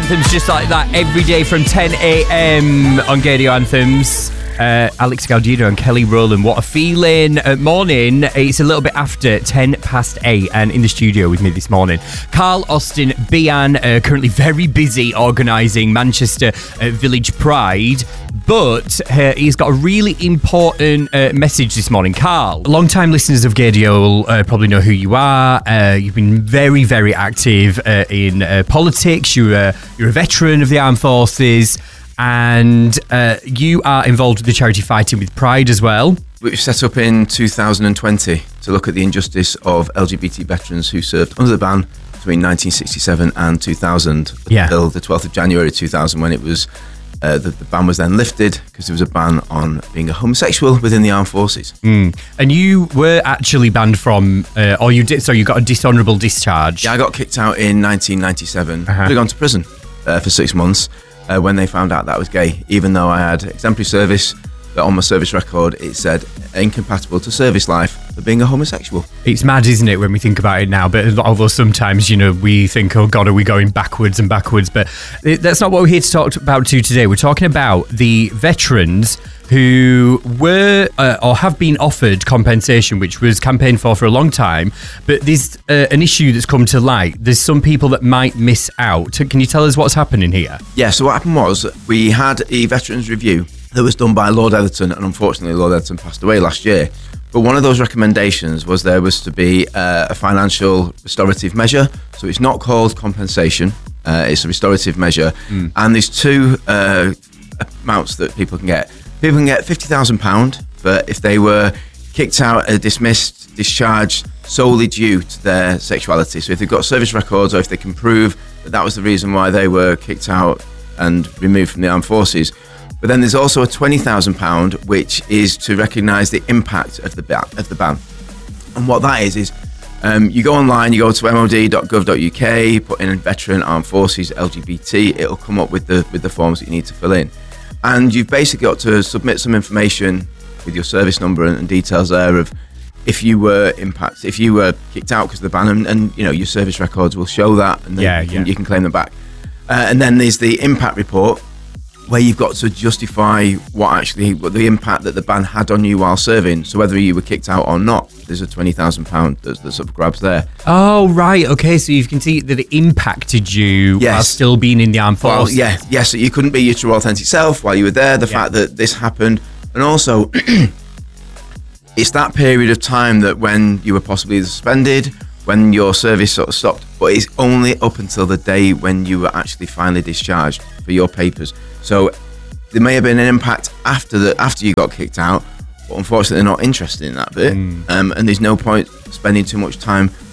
anthems just like that every day from 10 a.m. on Gaydio Anthems. Alex Gaudino and Kelly Rowland, what a feeling. Morning, it's a little bit after 10 past 8, and in the studio with me this morning, Carl Austin Bian, currently very busy organising Manchester Village Pride, but he's got a really important message this morning. Carl, long-time listeners of Gaydio will probably know who you are. You've been very, very active in politics. You're a veteran of the armed forces. And you are involved with the charity Fighting with Pride as well. Which was set up in 2020 to look at the injustice of LGBT veterans who served under the ban between 1967 and 2000 until the 12th of January 2000, when it was the ban was then lifted because there was a ban on being a homosexual within the armed forces. And you were actually banned from, or you did, so you got a dishonourable discharge. Yeah, I got kicked out in 1997. I'd have gone to prison for 6 months. When they found out that I was gay, even though I had exemplary service, that on my service record it said incompatible to service life for being a homosexual. It's mad, isn't it, when we think about it now? But although sometimes, we think, oh God, are we going backwards and backwards? But that's not what we're here to talk about today. We're talking about the veterans who were or have been offered compensation, which was campaigned for a long time. But there's an issue that's come to light. There's some people that might miss out. Can you tell us what's happening here? Yeah, so what happened was we had a veterans review that was done by Lord Etherton, and unfortunately Lord Etherton passed away last year. But one of those recommendations was there was to be a financial restorative measure. So it's not called compensation, it's a restorative measure. And there's two amounts that people can get. People can get £50,000 for if they were kicked out, dismissed, discharged solely due to their sexuality. So if they've got service records, or if they can prove that that was the reason why they were kicked out and removed from the armed forces. But then there's also a £20,000, which is to recognise the impact of the ban. And what that is you go online, you go to mod.gov.uk, put in veteran, armed forces, LGBT, it'll come up with the forms that you need to fill in. And you've basically got to submit some information with your service number and details there of if you were impacted, if you were kicked out because of the ban, and your service records will show that, and then you can claim them back. And then there's the impact report, where you've got to justify what the impact that the ban had on you while serving. So whether you were kicked out or not, there's a £20,000 that's up grabs there. Oh, right. Okay, so you can see that it impacted you while still being in the armed forces. Well, yes. So you couldn't be your true authentic self while you were there. The fact that this happened, and also it's that period of time that when you were possibly suspended, when your service sort of stopped, but it's only up until the day when you were actually finally discharged for your papers. So there may have been an impact after you got kicked out, but unfortunately they're not interested in that bit. And there's no point spending too much time